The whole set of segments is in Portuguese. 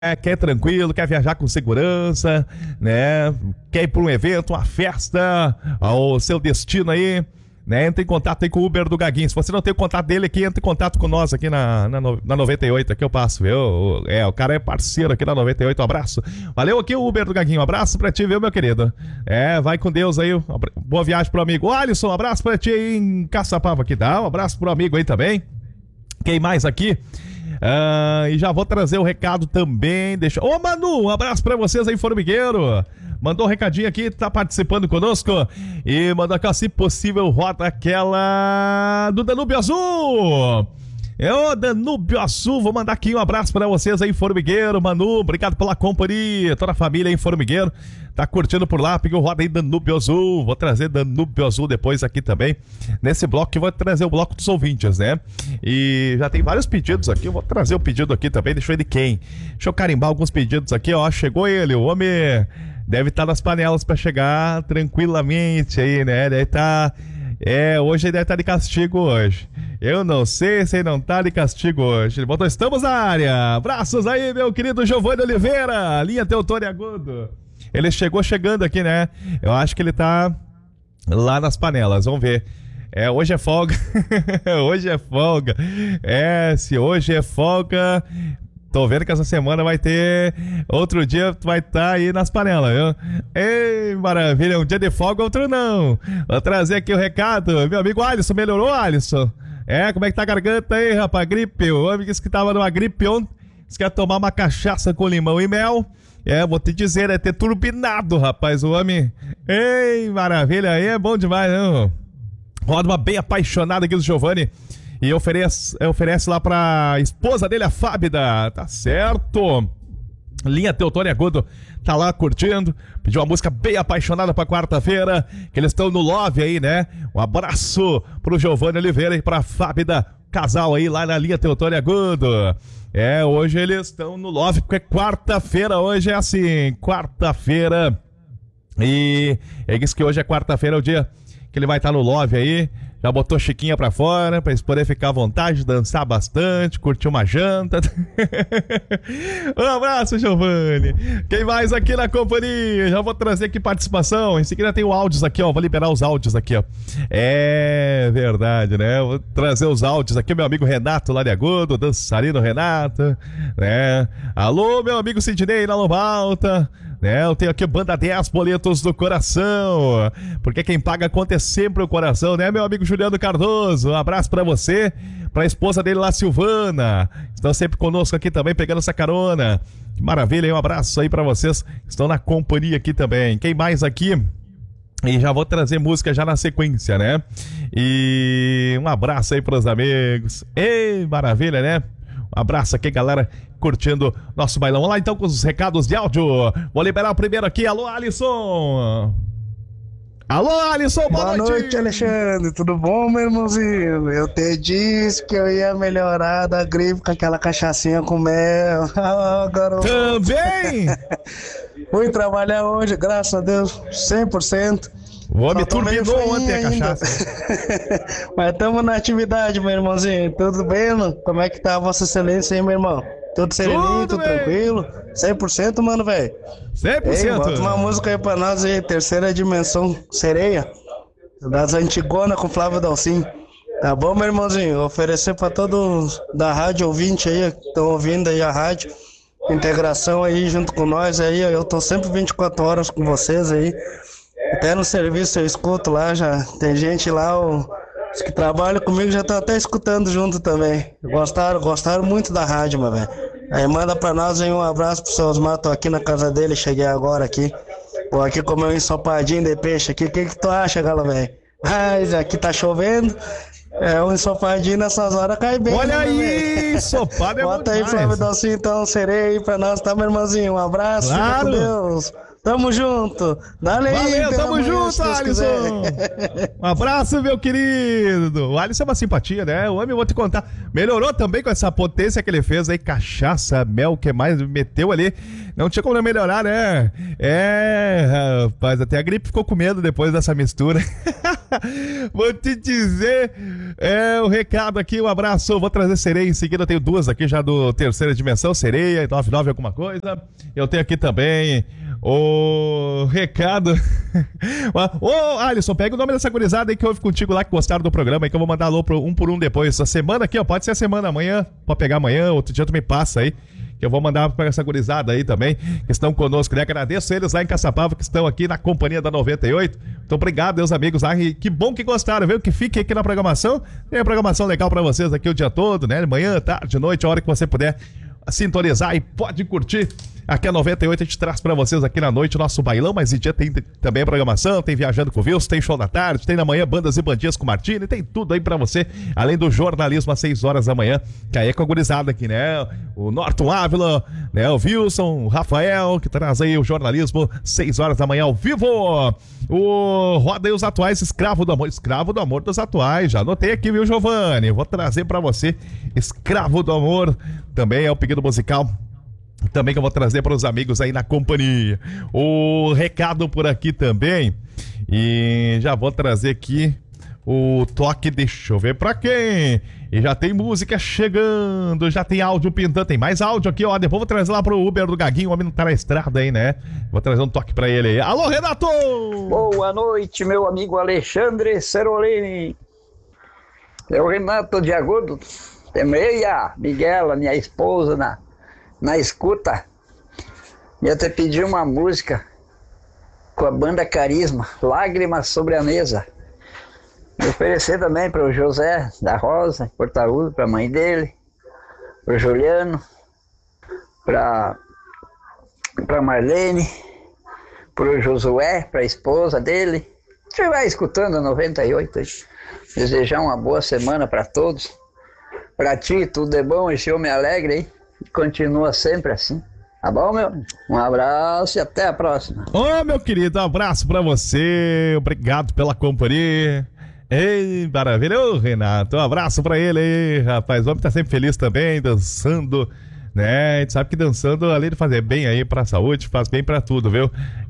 Quer tranquilo, quer viajar com segurança, né? Quer ir para um evento, uma festa, o seu destino aí, né? Entra em contato aí com o Uber do Gaguinho. Se você não tem o contato dele aqui, entra em contato com nós aqui na 98, aqui eu passo, viu? O cara é parceiro aqui na 98, um abraço. Valeu aqui o Uber do Gaguinho, um abraço pra ti, viu, meu querido? Vai com Deus aí, boa viagem pro amigo. Ô, Alisson, um abraço pra ti aí em Caçapava aqui, dá um abraço pro amigo aí também. Quem mais aqui? E já vou trazer o recado também. Ô Manu, um abraço pra vocês aí, Formigueiro. Mandou um recadinho aqui, tá participando conosco. E mandou aqui, se possível, roda aquela do Danúbio Azul. Danúbio Azul, vou mandar aqui um abraço pra vocês aí, Formigueiro, Manu, obrigado pela companhia, toda a família aí, Formigueiro, tá curtindo por lá, pegou roda aí, Danúbio Azul, vou trazer Danúbio Azul depois aqui também, nesse bloco que vou trazer o bloco dos ouvintes, né? E já tem vários pedidos aqui, eu vou trazer o pedido aqui também, deixa eu ver de quem? Deixa eu carimbar alguns pedidos aqui, ó, chegou ele, o homem deve estar nas panelas pra chegar tranquilamente aí, né? Deve estar... hoje ele deve estar de castigo hoje. Eu não sei se ele não tá de castigo hoje. Ele botou, estamos na área. Abraços aí, meu querido Giovanni Oliveira. Linha Teutônio Agudo. Ele chegando aqui, né? Eu acho que ele tá lá nas panelas. Vamos ver. Hoje é folga. Hoje é folga. Se hoje é folga... Tô vendo que essa semana vai ter... Outro dia vai estar aí nas panelas, viu? Ei, maravilha. Um dia de folga, outro não. Vou trazer aqui o recado. Meu amigo Alisson, melhorou, Alisson? Como é que tá a garganta aí, rapaz? Gripe. O homem disse que tava numa gripe ontem. Disse que ia tomar uma cachaça com limão e mel. Vou te dizer, é ter turbinado, rapaz, o homem. Ei, maravilha. Aí é bom demais, né? Roda uma bem apaixonada aqui do Giovanni. E oferece lá pra esposa dele, a Fábida. Tá certo. Linha Teutônio Agudo tá lá curtindo. Pediu uma música bem apaixonada pra quarta-feira. Que eles estão no Love aí, né? Um abraço pro Giovanni Oliveira e pra Fábida. Casal aí lá na Linha Teutônio Agudo. Hoje eles estão no Love, porque quarta-feira hoje é assim. Quarta-feira. E ele disse que hoje é quarta-feira, é o dia que ele vai estar no Love aí. Já botou Chiquinha pra fora, pra eles poderem ficar à vontade, dançar bastante, curtir uma janta. Um abraço, Giovanni. Quem mais aqui na companhia? Já vou trazer aqui participação. Em seguida tem o áudios aqui, ó. Vou liberar os áudios aqui, ó. É verdade, né? Vou trazer os áudios aqui, meu amigo Renato lá de Agudo, dançarino Renato, né? Alô, meu amigo Sidney na Lomba Alta. Eu tenho aqui Banda 10 Boletos do Coração, porque quem paga a conta é sempre o coração, né, meu amigo Juliano Cardoso? Um abraço pra você, pra esposa dele lá, Silvana, estão sempre conosco aqui também, pegando essa carona. Que maravilha, hein? Um abraço aí pra vocês, estão na companhia aqui também. Quem mais aqui? E já vou trazer música já na sequência, né? E um abraço aí pros amigos. Ei, maravilha, né? Um abraço aqui, galera, curtindo nosso bailão. Vamos lá então com os recados de áudio. Vou liberar o primeiro aqui. Alô, Alisson. Alô, Alisson, boa noite, Alexandre. Tudo bom, meu irmãozinho? Eu te disse que eu ia melhorar da gripe com aquela cachaçinha com mel. Garoto. Também? Fui trabalhar hoje, graças a Deus, 100%. O homem turbinou ontem a cachaça. Mas estamos na atividade, meu irmãozinho. Tudo bem, mano? Como é que tá a vossa excelência aí, meu irmão? Tudo sereninho, tudo tranquilo? 100%, mano, velho? 100%. Ei, bota uma música aí pra nós aí, Terceira Dimensão, Sereia. Das Antigona com Flávio Dalcin. Tá bom, meu irmãozinho? Oferecer pra todos da rádio ouvinte aí, que estão ouvindo aí a rádio. Integração aí junto com nós aí. Eu tô sempre 24 horas com vocês aí. Até no serviço eu escuto lá, já tem gente lá, os que trabalham comigo já estão até escutando junto também. Gostaram muito da rádio, meu velho. Aí manda pra nós aí um abraço pro seu Osmar, tô aqui na casa dele, cheguei agora aqui. Vou aqui comer um ensopadinho de peixe aqui, o que tu acha, galo, velho? Mas aqui tá chovendo, um ensopadinho nessas horas cai bem. Olha né, aí, ensopado é bom bota aí, demais. Flávio Dalcin, então, sereia aí pra nós, tá, meu irmãozinho? Um abraço, claro. fica com Deus. Tamo junto. Dale aí, Valeu, tamo manhã, junto, Alisson. Um abraço, meu querido. O Alisson é uma simpatia, né? O homem, eu vou te contar, melhorou também com essa potência que ele fez aí, cachaça, mel, que mais meteu ali. Não tinha como não melhorar, né? Rapaz, até a gripe ficou com medo depois dessa mistura. Vou te dizer, o recado aqui, um abraço. Vou trazer sereia em seguida, eu tenho duas aqui já do Terceira Dimensão, sereia, 99 alguma coisa. Eu tenho aqui também o recado. Ô, Alisson, pega o nome dessa gurizada aí que ouve contigo lá, que gostaram do programa aí, que eu vou mandar alô um por um depois. Essa semana aqui, ó, pode ser a semana amanhã, pode pegar amanhã, outro dia tu me passa aí, que eu vou mandar para essa gurizada aí também, que estão conosco, né? Agradeço eles lá em Caçapava, que estão aqui na companhia da 98. Então, obrigado, meus amigos lá, e que bom que gostaram, viu? Que fiquem aqui na programação. Tem a programação legal para vocês aqui o dia todo, né? Manhã, tarde, noite, a hora que você puder sintonizar e pode curtir. Aqui a 98 a gente traz pra vocês aqui na noite o nosso bailão, mas em dia tem também a programação, tem Viajando com o Wilson, tem show da tarde, tem na manhã Bandas e Bandinhas com o Martini, tem tudo aí pra você, além do jornalismo às 6 horas da manhã, que aí é com a gurizada aqui, né? O Norton Ávila, né? O Wilson, o Rafael, que traz aí o jornalismo 6 horas da manhã ao vivo. O Roda aí os atuais, Escravo do Amor dos atuais, já anotei aqui, viu, Giovanni? Vou trazer pra você Escravo do Amor, também é o pedido musical também que eu vou trazer para os amigos aí na companhia. O recado por aqui também, e já vou trazer aqui o toque, deixa eu ver pra quem. E já tem música chegando, já tem áudio pintando, tem mais áudio aqui, ó. Depois vou trazer lá pro Uber do Gaguinho, o homem não tá na estrada aí, né? Vou trazer um toque pra ele aí. Alô, Renato! Boa noite, meu amigo Alexandre Serolini. É o Renato de Agudo. Temei a Miguela, minha esposa, na escuta. Eu até pedi uma música com a banda Carisma, Lágrimas sobre a Mesa. E oferecer também para o José da Rosa, Portaúdo, para a mãe dele, para o Juliano, para Marlene, para o Josué, para a esposa dele. Você vai escutando a 98 aí. Desejar uma boa semana para todos. Para ti, tudo é bom, esse homem alegre aí. Continua sempre assim. Tá bom, meu? Um abraço e até a próxima. Ô, meu querido, um abraço pra você. Obrigado pela companhia. Ei, maravilha. Ô, Renato, um abraço pra ele aí, rapaz. O homem tá sempre feliz também, dançando, né? A gente sabe que dançando, além de fazer bem aí pra saúde, faz bem pra tudo, viu?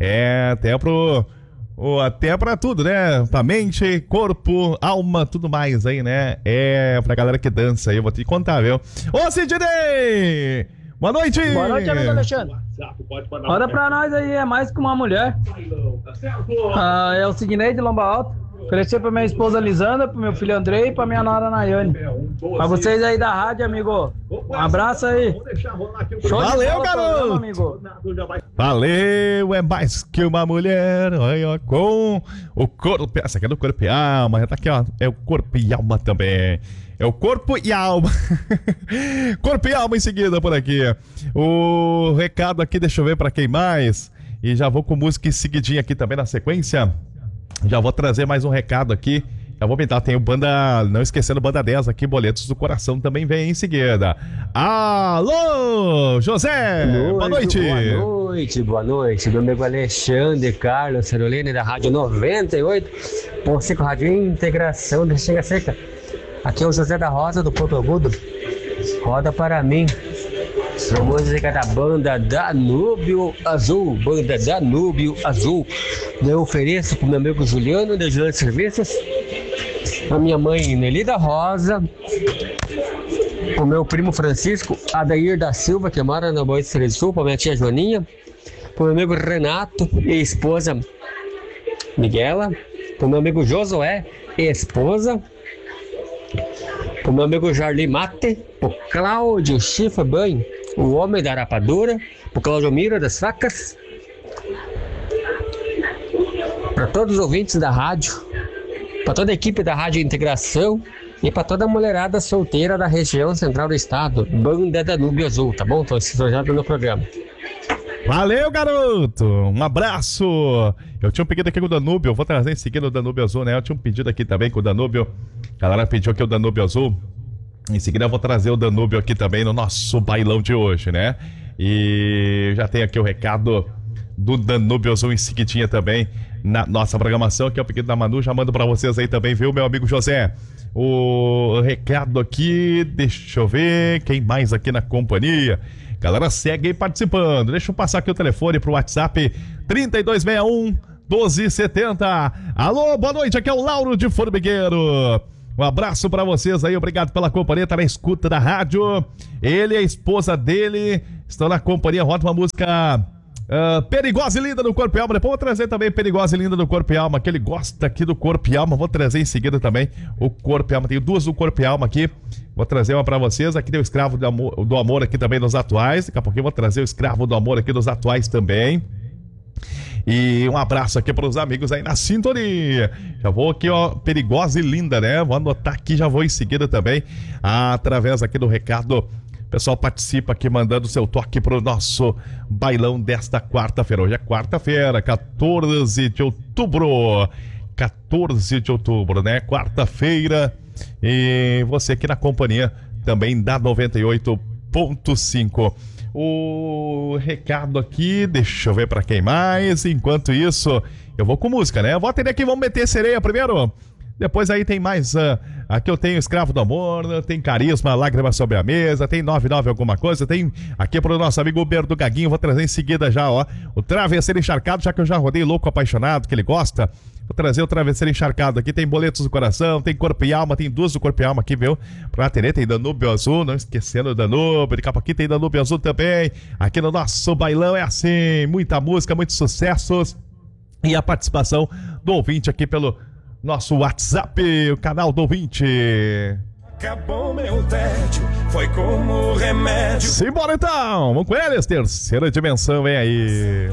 Até pra tudo, né? Pra mente, corpo, alma, tudo mais aí, né? Pra galera que dança aí, eu vou te contar, viu? Ô, Sidney! Boa noite! Boa noite, amigo Alexandre. Roda pra nós aí, é mais que uma mulher. É o Sidney de Lomba Alta. Oferecer pra minha esposa Lisandra, pro meu filho Andrei e pra minha nora Nayane. Pra vocês aí da rádio, amigo. Um abraço aí. Valeu, garoto! Amigo. Valeu, é mais que uma mulher. Aí, ó, com o corpo. Essa aqui é do corpo e alma. Já tá aqui, ó. É o corpo e alma também. É o corpo e alma. Corpo e alma em seguida por aqui. O recado aqui, deixa eu ver pra quem mais. E já vou com música em seguidinha aqui também na sequência. Já vou trazer mais um recado aqui. Já vou pintar, tem o Banda, não esquecendo Banda 10 aqui, Boletos do Coração também vem em seguida. Alô, José! Boa noite! Boa noite. Meu amigo Alexandre Carlos Serolini da Rádio 98.5 Rádio Integração da Xinga Seca. Aqui é o José da Rosa do Porto Agudo. Roda para mim. A música da Banda Danúbio Azul. Banda Danúbio Azul. Eu ofereço para o meu amigo Juliano, da Juliano Serviços. A minha mãe Nelly da Rosa. O meu primo Francisco Adair da Silva, que mora na Boa Estrela do Sul. Para minha tia Joaninha. Para o meu amigo Renato e esposa Miguela. Para o meu amigo Josué e esposa. Para o meu amigo Jarli Mate. Para o Cláudio Chifa Banho, o homem da rapadura. Para o Cláudio Mira das Facas. Para todos os ouvintes da rádio. Para toda a equipe da Rádio Integração. E para toda a mulherada solteira da região central do estado. Banda Danúbio Azul, tá bom? Estou sintonizado no programa. Valeu, garoto! Um abraço! Eu tinha um pedido aqui com o Danúbio, eu vou trazer em seguida o Danúbio Azul, né? Eu tinha um pedido aqui também com o Danúbio. A galera pediu aqui o Danúbio Azul. Em seguida eu vou trazer o Danúbio aqui também no nosso bailão de hoje, né? E já tem aqui o recado do Danúbio Azul em seguidinha também na nossa programação, que é o pedido da Manu, já mando pra vocês aí também, viu, meu amigo José? O recado aqui, deixa eu ver, quem mais aqui na companhia? Galera, segue aí participando, deixa eu passar aqui o telefone pro WhatsApp, 3261-1270. Alô, boa noite, aqui é o Lauro de Formigueiro. Um abraço pra vocês aí, obrigado pela companhia, tá na escuta da rádio. Ele e a esposa dele estão na companhia, roda uma música Perigosa e Linda do Corpo e Alma. Depois vou trazer também Perigosa e Linda do Corpo e Alma, que ele gosta aqui do Corpo e Alma. Vou trazer em seguida também o Corpo e Alma. Tenho duas do Corpo e Alma aqui. Vou trazer uma pra vocês. Aqui tem o Escravo do Amor aqui também dos atuais. Daqui a pouquinho vou trazer o Escravo do Amor aqui dos atuais também. E um abraço aqui para os amigos aí na sintonia. Já vou aqui, ó, Perigosa e Linda, né? Vou anotar aqui, já vou em seguida também, através aqui do recado. O pessoal participa aqui, mandando seu toque pro nosso bailão desta quarta-feira. Hoje é quarta-feira, 14 de outubro. 14 de outubro, né? Quarta-feira. E você aqui na companhia também da 98.5. O recado aqui, deixa eu ver pra quem mais. Enquanto isso, eu vou com música, né? Eu vou atender aqui, vamos meter sereia primeiro. Depois aí tem mais, aqui eu tenho Escravo do Amor, tem Carisma, Lágrimas sobre a Mesa, tem 99 alguma coisa, tem aqui pro nosso amigo Berdo Gaguinho, vou trazer em seguida já, ó, o Travesseiro Encharcado, já que eu já rodei Louco Apaixonado, que ele gosta. Vou trazer o Travesseiro Encharcado aqui, tem Boletos do Coração, tem Corpo e Alma, tem duas do Corpo e Alma aqui, viu? Pra atender, tem Danúbio Azul, não esquecendo o Danúbio, de capa aqui tem Danúbio Azul também. Aqui no nosso bailão é assim, muita música, muitos sucessos. E a participação do ouvinte aqui pelo nosso WhatsApp, o canal do ouvinte. Acabou meu tédio, foi como remédio. Simbora então, vamos com eles, terceira dimensão, vem aí.